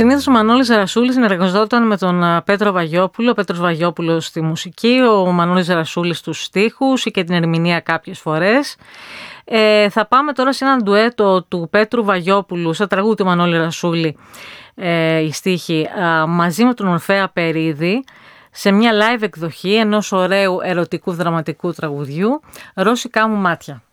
Συνήθως ο Μανώλης Ζαρασούλης συνεργαζόταν με τον Πέτρο Βαγιόπουλο, ο Πέτρος Βαγιόπουλος στη μουσική, ο Μανώλης Ζαρασούλης στους στίχους και την ερμηνεία κάποιες φορές. Θα πάμε τώρα σε έναν ντουέτο του Πέτρου Βαγιόπουλου, σε τραγούδι του Μανώλη Ζαρασούλη, η στίχη, μαζί με τον Ορφέα Περίδη, σε μια live εκδοχή ενός ωραίου ερωτικού δραματικού τραγουδιού, «Ρώσικα μου μάτια».